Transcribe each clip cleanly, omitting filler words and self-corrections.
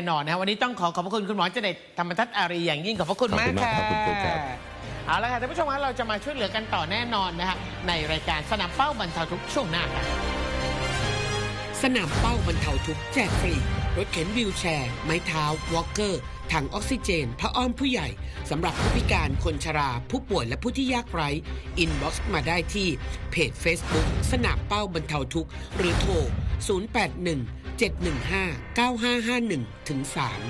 นอนนะวันนี้ต้องขอบพระคุณคุณหมอเจเน็ตธรรมทัศน์อารีอย่างยิ่งขอบพระคุณมากค่ะเอาละค่ะท่านผู้ชมเราจะมาช่วยเหลือกันต่อแน่นอนนะคะในรายการสนามเป้าบรรเทาทุกข์ช่วงหน้าค่ะสนามเป้าบรรเทาทุกข์แจกฟรีรถเข็นวีลแชร์ไม้เท้าวอล์กเกอร์ถังออกซิเจนผ้าอ้อมผู้ใหญ่สำหรับผู้พิการคนชราผู้ป่วยและผู้ที่ยากไร้อินบ็อกซ์มาได้ที่เพจ Facebook สนามเป้าบรรเทาทุกข์หรือโทร0817159551-3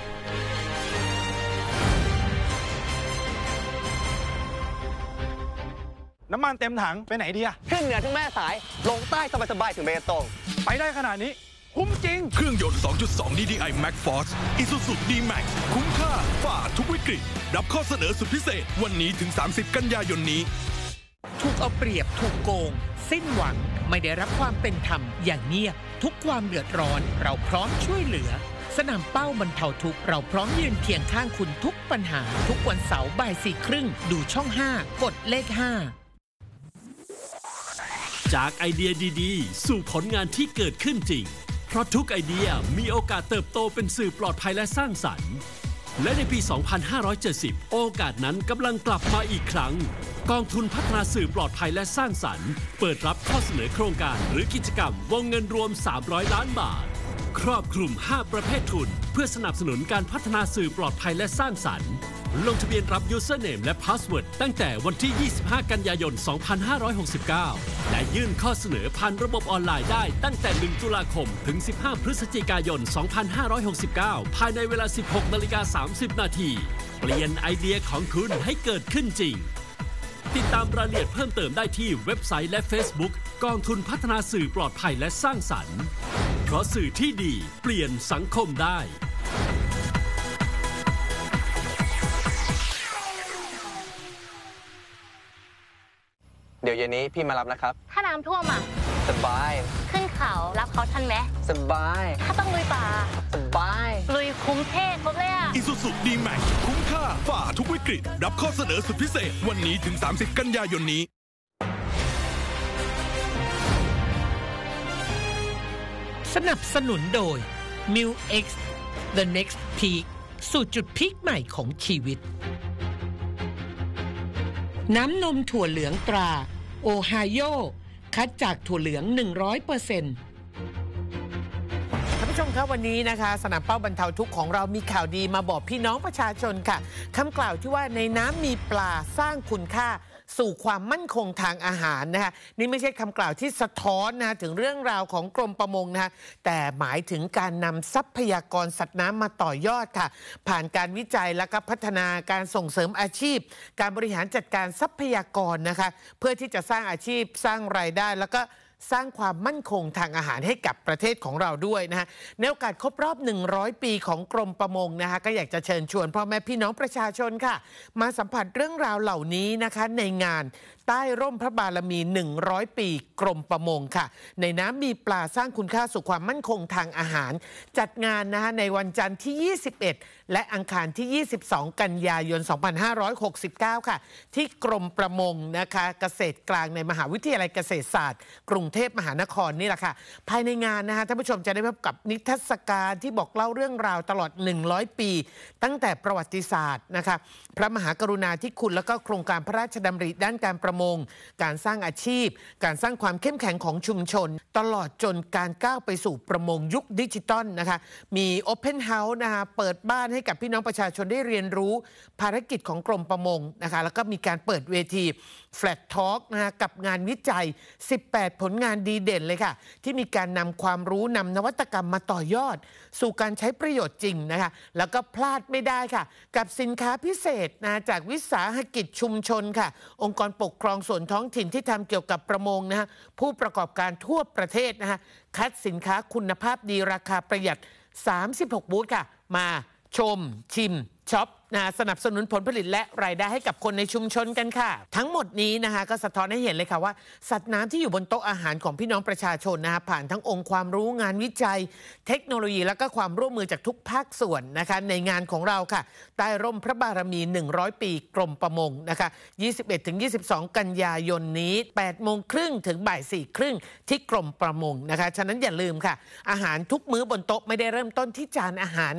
น้ำมันเต็มถังไปไหนดีอะขึ้นเหนือถึงแม่สายลงใต้สบายๆถึงเบตงไปได้ขนาดนี้คุ้มจริงเครื่องยนต์ 2.2 DDI Max Force Isuzu D-Max คุ้มค่าฝ่าทุกวิกฤตรับข้อเสนอสุดพิเศษวันนี้ถึง30 กันยายนนี้ถูกเอาเปรียบถูกโกงสิ้นหวังไม่ได้รับความเป็นธรรมอย่างเงียบทุกความเดือดร้อนเราพร้อมช่วยเหลือสนามเป้าบรรเทาทุกข์เราพร้อมยืนเคียงข้างคุณทุกปัญหาทุกวันเสาร์บ่าย 4:30 ดูช่อง 5 กดเลข 5 จากไอเดียดีๆสู่ผลงานที่เกิดขึ้นจริงเพราะทุกไอเดียมีโอกาสเติบโตเป็นสื่อปลอดภัยและสร้างสรรค์และในปี 2570 โอกาสนั้นกำลังกลับมาอีกครั้งกองทุนพัฒนาสื่อปลอดภัยและสร้างสรรค์เปิดรับข้อเสนอโครงการหรือกิจกรรมวงเงินรวม300 ล้านบาทครอบคลุม5ประเภททุนเพื่อสนับสนุนการพัฒนาสื่อปลอดภัยและสร้างสรรค์ลงทะเบียนรับ Username และ Password ตั้งแต่วันที่ 25 กันยายน 2569 และยื่นข้อเสนอผ่านระบบออนไลน์ได้ตั้งแต่ 1 ตุลาคม ถึง 15 พฤศจิกายน 2569 ภายในเวลา 16:30 นาทีเปลี่ยนไอเดียของคุณให้เกิดขึ้นจริงติดตามรายละเอียดเพิ่มเติมได้ที่เว็บไซต์และ Facebook กองทุนพัฒนาสื่อปลอดภัยและสร้างสรรค์เพราะสื่อที่ดีเปลี่ยนสังคมได้เดี๋ยวเย็นนี้พี่มารับนะครับถ้าน้ำท่วมอ่ะสบายขึ้นเขารับเขาทันไหมสบายถ้าต้องลุยป่าสบายลุยคุ้มเทพครบเลยอ่ะ Isuzu D-Max คุ้มค่าฝ่าทุกวิกฤตรับข้อเสนอสุดพิเศษวันนี้ถึง30 กันยายนนี้สนับสนุนโดย Milk X The Next Peak สู่จุดพีคใหม่ของชีวิตน้ำนมถั่วเหลืองตราโอไฮโอคัดจากถั่วเหลือง 100%ท่านผู้ชมครับวันนี้นะคะสนามเป้าบรรเทาทุกข์ของเรามีข่าวดีมาบอกพี่น้องประชาชนค่ะคำกล่าวที่ว่าในน้ำมีปลาสร้างคุณค่าสู่ความมั่นคงทางอาหารนะคะนี่ไม่ใช่คำกล่าวที่สะท้อนนะถึงเรื่องราวของกรมประมงนะคะแต่หมายถึงการนำทรัพยากรสัตว์น้ำมาต่อยอดค่ะผ่านการวิจัยและก็พัฒนาการส่งเสริมอาชีพการบริหารจัดการทรัพยากรนะคะเพื่อที่จะสร้างอาชีพสร้างรายได้แล้วก็สร้างความมั่นคงทางอาหารให้กับประเทศของเราด้วยนะคะในโอกาสครบรอบ100 ปีของกรมประมงนะคะก็อยากจะเชิญชวนพ่อแม่พี่น้องประชาชนค่ะมาสัมผัสเรื่องราวเหล่านี้นะคะในงานใต้ร่มพระบารมี100 ปีกรมประมงค่ะในน้ำมีปลาสร้างคุณค่าสู่ความมั่นคงทางอาหารจัดงานนะคะในวันจันทร์ที่ 21 และอังคารที่ 22 กันยายน 2569 ค่ะที่กรมประมงนะคะเกษตรกลางในมหาวิทยาลัยเกษตรศาสตร์กรุงเทพมหานครนี่แหละค่ะภายในงานนะคะท่านผู้ชมจะได้พบกับนิทรรศการที่บอกเล่าเรื่องราวตลอด100 ปีตั้งแต่ประวัติศาสตร์นะคะพระมหากรุณาธิคุณแล้วก็โครงการพระราชดำริด้านการประมงการสร้างอาชีพการสร้างความเข้มแข็งของชุมชนตลอดจนการก้าวไปสู่ประมงยุคดิจิตอลนะคะมีโอเพนเฮาส์นะคะเปิดบ้านให้กับพี่น้องประชาชนได้เรียนรู้ภารกิจของกรมประมงนะคะแล้วก็มีการเปิดเวทีFlat Talk นะคะกับงานวิจัย18ผลงานดีเด่นเลยค่ะที่มีการนำความรู้นำนวัตกรรมมาต่อยอดสู่การใช้ประโยชน์จริงนะคะแล้วก็พลาดไม่ได้ค่ะกับสินค้าพิเศษนะจากวิสาหกิจชุมชนค่ะองค์กรปกครองส่วนท้องถิ่นที่ทำเกี่ยวกับประมงนะคะผู้ประกอบการทั่วประเทศนะคะคัดสินค้าคุณภาพดีราคาประหยัด36บูธค่ะมาชมชิมช็อปสนับสนุนผลผลิตและรายได้ให้กับคนในชุมชนกันค่ะทั้งหมดนี้นะคะก็สะท้อนให้เห็นเลยค่ะว่าสัตว์น้ำที่อยู่บนโต๊ะอาหารของพี่น้องประชาชนนะคะผ่านทั้งองค์ความรู้งานวิจัยเทคโนโลยีและก็ความร่วมมือจากทุกภาคส่วนนะคะในงานของเราค่ะใต้ร่มพระบารมี100 ปีกรมประมงนะคะ 21-22 กันยายนนี้ 8:30 ถึงบ่าย 4:30 ที่กรมประมงนะคะฉะนั้นอย่าลืมค่ะอาหารทุกมื้อบนโต๊ะไม่ได้เริ่มต้นที่จานอาหาร